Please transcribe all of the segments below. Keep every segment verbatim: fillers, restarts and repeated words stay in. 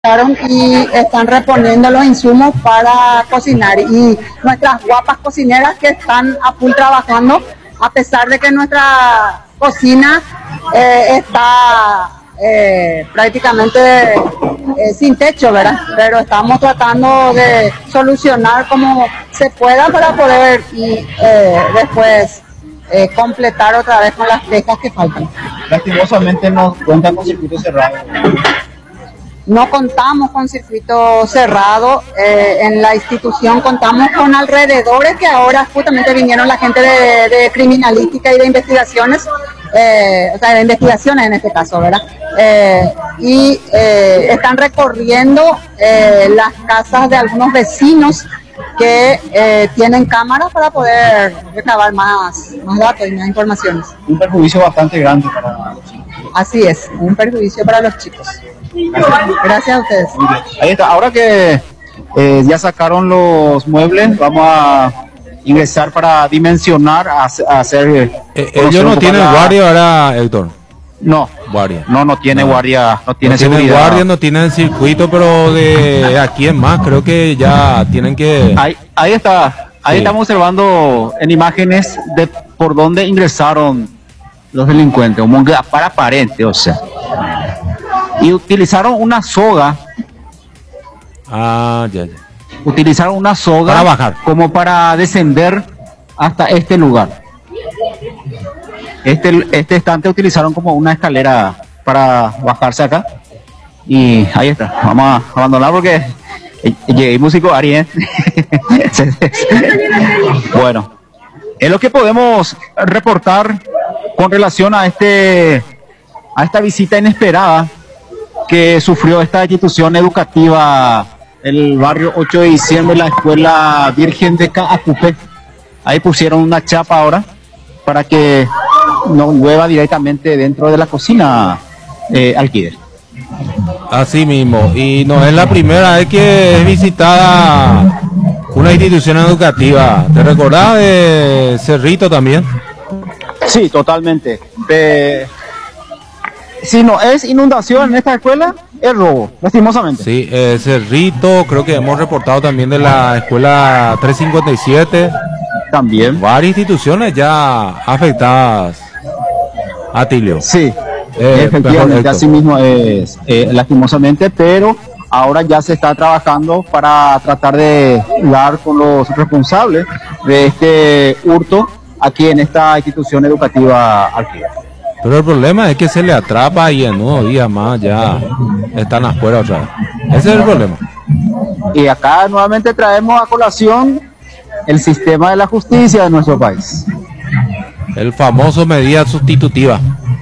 y están reponiendo los insumos para cocinar, y nuestras guapas cocineras que están a full trabajando, a pesar de que nuestra cocina eh, está eh, prácticamente eh, sin techo, ¿verdad? Pero estamos tratando de solucionar como se pueda para poder y eh, después eh, completar otra vez con las tejas que faltan. Lastimosamente no cuentan con circuito cerrado. No contamos con circuito cerrado, eh, en la institución contamos con alrededores que ahora justamente vinieron la gente de, de criminalística y de investigaciones, eh, o sea, de investigaciones en este caso, ¿verdad? Eh, y eh, están recorriendo eh, las casas de algunos vecinos que eh, tienen cámaras para poder recabar más, más datos y más informaciones. Un perjuicio bastante grande para los chicos. Así es, un perjuicio para los chicos. Gracias, Gracias a ustedes. Ahí está. Ahora que eh, ya sacaron los muebles, vamos a ingresar para dimensionar, a, a hacer... Eh, ellos no tienen la... guardia ahora, Héctor. No, guardia. No, no tiene no. guardia, no tiene no seguridad. Tienen guardia, no tienen circuito, pero de aquí en más creo que ya tienen que... Ahí, ahí está, ahí sí. Estamos observando en imágenes de por dónde ingresaron los delincuentes, un para aparente, o sea. Y utilizaron una soga. Ah, ya, ya. Utilizaron una soga para bajar, como para descender hasta este lugar. Este, este estante utilizaron como una escalera para bajarse acá. Y ahí está. Vamos a abandonar porque llegué músico Ari, ¿eh? Bueno, es lo que podemos reportar con relación a este a esta visita inesperada que sufrió esta institución educativa, el barrio ocho de diciembre, la escuela Virgen de Caacupé. Ahí pusieron una chapa ahora para que no llueva directamente dentro de la cocina, eh, Alquiler. Así mismo, y no es la primera vez que es visitada una institución educativa. ¿Te recordás de Cerrito también? Sí, totalmente. De... Si no es inundación en esta escuela, es robo, lastimosamente. Sí, eh, Cerrito, creo que hemos reportado también de la escuela trescientos cincuenta y siete. También. Varias instituciones ya afectadas, Atilio. Sí, eh, efectivamente, así mismo es, eh, lastimosamente, pero ahora ya se está trabajando para tratar de dar con los responsables de este hurto aquí en esta institución educativa Alquiler. Pero el problema es que se le atrapa y en unos días más ya están afuera otra vez. Ese es el problema. Y acá nuevamente traemos a colación el sistema de la justicia de nuestro país. El famoso medida sustitutiva.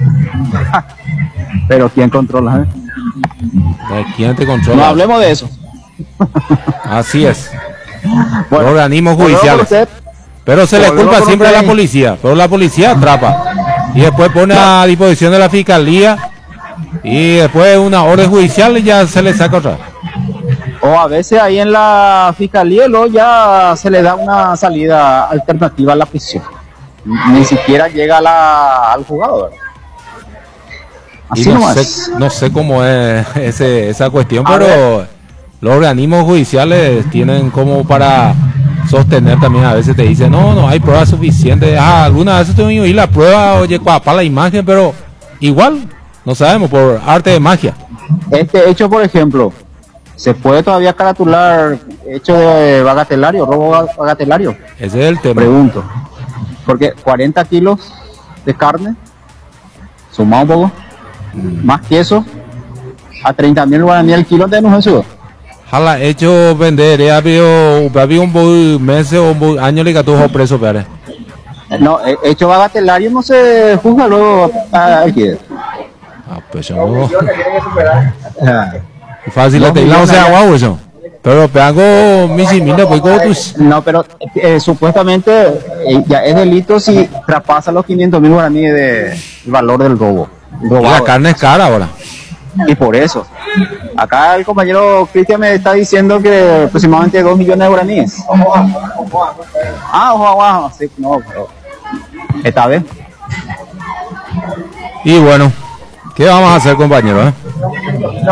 Pero ¿quién controla? ¿Eh? ¿Quién te controla? No hablemos de eso. Así es. Bueno, los organismos judiciales. Pero se le culpa siempre a la policía. Pero la policía atrapa. Y después pone a disposición de la fiscalía. Y después una orden judicial y ya se le saca otra. O a veces ahí en la fiscalía luego ya se le da una salida alternativa a la prisión. Ni siquiera llega a la, al jugador. Así no, sé, no sé cómo es ese, esa cuestión, a pero ver. Los organismos judiciales tienen como para sostener también, a veces te dicen, no, no hay pruebas suficientes. Ah, algunas veces tengo que oír la prueba, oye, para la imagen, pero igual, no sabemos, por arte de magia. Este hecho, por ejemplo, ¿se puede todavía caratular hecho de bagatelario, robo bagatelario? Ese es el tema. Pregunto. Porque cuarenta kilos de carne, sumado un poco, mm. más queso, a treinta mil guaraníes el kilo de nosotros. Jala, hecho vender, ya había un mes o un año le gatujo preso, pero. No, hecho bagatelario no se juzga luego aquí. Ah, pues no. Fácil, no, no sea guau eso. Pero pego misimina, pues como tus. No, pero eh, supuestamente eh, ya es delito si traspasa los quinientos mil guaraníes de el valor del robo. Robado. La carne es cara ahora. Y por eso. Acá el compañero Cristian me está diciendo que aproximadamente dos millones de guaraníes. Ah, ojo abajo. Sí, no, pero esta vez. Y bueno, ¿qué vamos a hacer, compañero? Eh?